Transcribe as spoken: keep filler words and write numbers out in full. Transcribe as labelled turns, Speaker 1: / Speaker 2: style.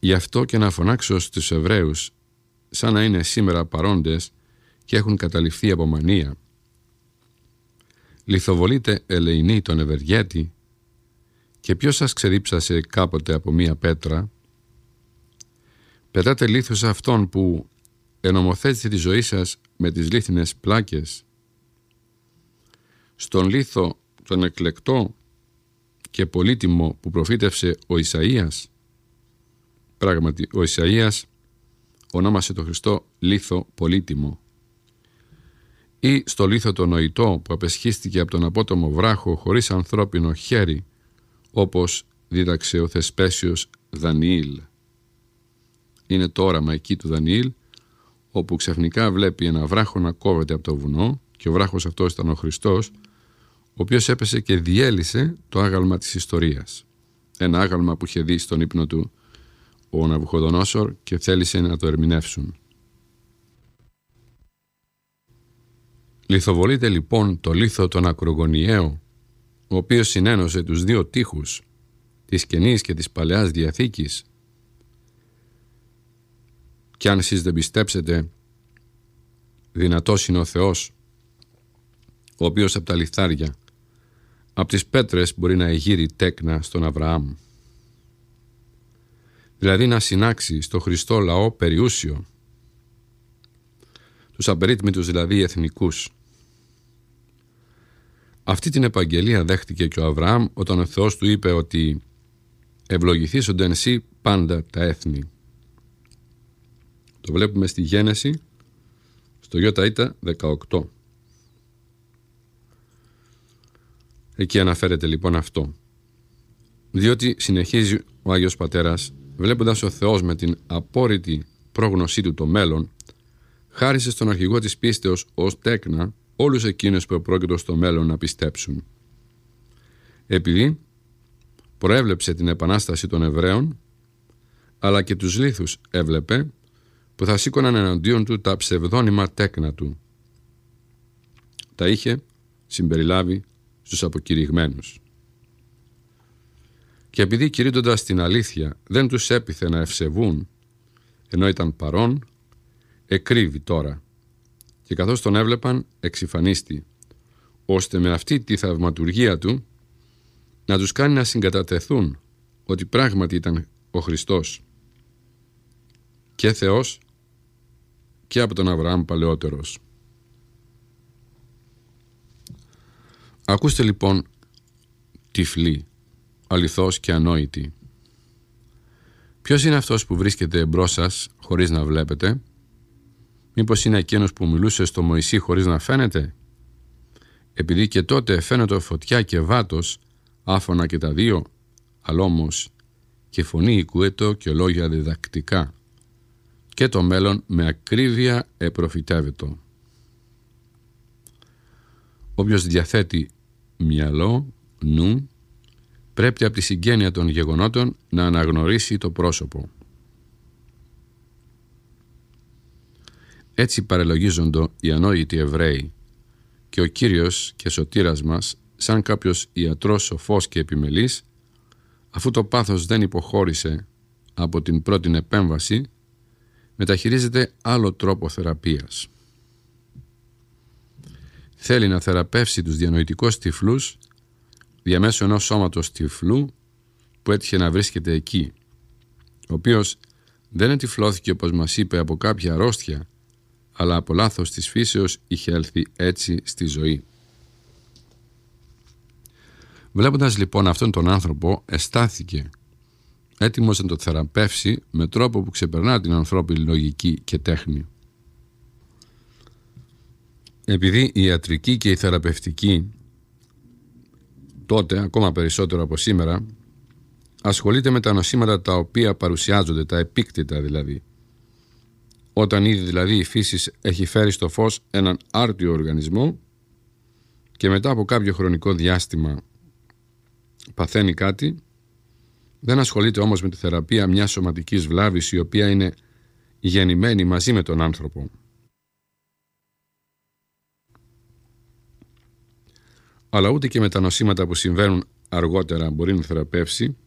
Speaker 1: Γι' αυτό και να φωνάξω στους Εβραίους, σαν να είναι σήμερα παρόντες και έχουν καταληφθεί από μανία. Λιθοβολείτε ελεηνοί τον ευεργέτη, και ποιος σας ξεδίψασε κάποτε από μία πέτρα? Πετάτε λίθος αυτόν που ενομοθέτησε τη ζωή σας με τις λίθινες πλάκες. Στον λίθο τον εκλεκτό και πολύτιμο που προφήτευσε ο Ισαΐας. Πράγματι, ο Ισαΐας ονόμασε τον Χριστό λίθο πολύτιμο. Ή στο λίθο το νοητό που απεσχίστηκε από τον απότομο βράχο χωρίς ανθρώπινο χέρι, όπως δίδαξε ο Θεσπέσιος Δανιήλ. Είναι το όραμα εκεί του Δανιήλ, όπου ξαφνικά βλέπει ένα βράχο να κόβεται από το βουνό, και ο βράχος αυτός ήταν ο Χριστός, ο οποίος έπεσε και διέλυσε το άγαλμα της ιστορίας. Ένα άγαλμα που είχε δει στον ύπνο του ο Ναβουχοδονόσορ και θέλησε να το ερμηνεύσουν. Λιθοβολείται λοιπόν το λίθο τον ακρογωνιαίο, ο οποίος συνένωσε τους δύο τείχους της Καινής και της Παλαιάς Διαθήκης. Κι αν εσείς δεν πιστέψετε, δυνατός είναι ο Θεός, ο οποίος από τα λιθάρια, από τις πέτρες μπορεί να εγείρει τέκνα στον Αβραάμ. Δηλαδή να συνάξει στο Χριστό λαό περιούσιο, τους απερίτμητους δηλαδή εθνικούς. Αυτή την επαγγελία δέχτηκε και ο Αβραάμ όταν ο Θεός του είπε ότι «ευλογηθήσονται εν σύ πάντα τα έθνη». Το βλέπουμε στη Γένεση, στο Ιώτα δεκαοκτώ. Εκεί αναφέρεται λοιπόν αυτό. Διότι συνεχίζει ο Άγιος Πατέρας, βλέποντας ο Θεός με την απόρριτη πρόγνωσή του το μέλλον, χάρισε στον αρχηγό της πίστεως ως τέκνα όλους εκείνους που επρόκειτο στο μέλλον να πιστέψουν. Επειδή προέβλεψε την επανάσταση των Εβραίων, αλλά και τους λίθους έβλεπε που θα σήκωναν εναντίον του τα ψευδόνυμα τέκνα του. Τα είχε συμπεριλάβει στους αποκηρυγμένους. Και επειδή κηρύττοντας την αλήθεια δεν τους έπιθε να ευσεβούν, ενώ ήταν παρόν, εκρύβει τώρα, και καθώς τον έβλεπαν εξυφανίστη, ώστε με αυτή τη θαυματουργία του να τους κάνει να συγκατατεθούν ότι πράγματι ήταν ο Χριστός και Θεός και από τον Αβραάμ παλαιότερος. Ακούστε λοιπόν τυφλοί, αληθώς και ανόητοι. Ποιος είναι αυτός που βρίσκεται εμπρός σας χωρίς να βλέπετε? Μήπως είναι εκείνος που μιλούσε στο Μωυσή χωρίς να φαίνεται? Επειδή και τότε φαίνεται φωτιά και βάτος, άφωνα και τα δύο, αλλά όμως και φωνή οικουέτο και λόγια διδακτικά, και το μέλλον με ακρίβεια επροφητεύεται. Όποιος διαθέτει μυαλό, νου, πρέπει από τη συγγένεια των γεγονότων να αναγνωρίσει το πρόσωπο. Έτσι παρελογίζονται οι ανόητοι Εβραίοι και ο Κύριος και σωτήρας μας, σαν κάποιος ιατρός σοφός και επιμελής, αφού το πάθος δεν υποχώρησε από την πρώτη επέμβαση, μεταχειρίζεται άλλο τρόπο θεραπείας. Θέλει να θεραπεύσει τους διανοητικούς τυφλούς διαμέσου ενός σώματος τυφλού που έτυχε να βρίσκεται εκεί, ο οποίος δεν ετυφλώθηκε όπως μας είπε από κάποια αρρώστια, αλλά από λάθος της φύσεως είχε έλθει έτσι στη ζωή. Βλέποντας λοιπόν αυτόν τον άνθρωπο, αισθάθηκε έτοιμος να το θεραπεύσει με τρόπο που ξεπερνά την ανθρώπινη λογική και τέχνη. Επειδή η ιατρική και η θεραπευτική τότε, ακόμα περισσότερο από σήμερα, ασχολείται με τα νοσήματα τα οποία παρουσιάζονται, τα επίκτητα δηλαδή. Όταν ήδη δηλαδή η φύση έχει φέρει στο φως έναν άρτιο οργανισμό και μετά από κάποιο χρονικό διάστημα παθαίνει κάτι, δεν ασχολείται όμως με τη θεραπεία μιας σωματικής βλάβης η οποία είναι γεννημένη μαζί με τον άνθρωπο. Αλλά ούτε και με τα νοσήματα που συμβαίνουν αργότερα μπορεί να θεραπεύσει,